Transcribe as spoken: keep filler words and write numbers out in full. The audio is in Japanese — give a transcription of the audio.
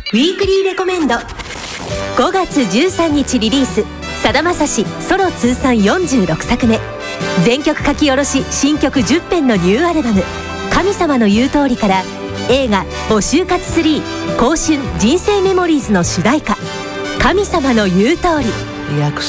ウィークリーレコメンド。ごがつじゅうさんにちリリース、さだまさしソロ通算よんじゅうろくさくめ、全曲書き下ろし新曲じゅっぺんのニューアルバム「神様の言う通り」から映画「募集活スリー 香春人生メモリーズ」の主題歌「神様の言う通り」。 約